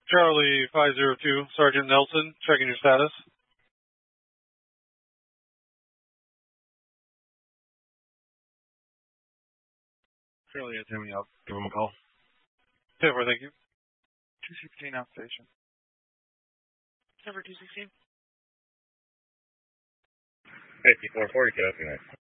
Charlie 502, Sergeant Nelson, checking your status. Charlie has him, I'll give him a call. 10-4, thank you. 216 out station. Number 216. 5440, get up tonight.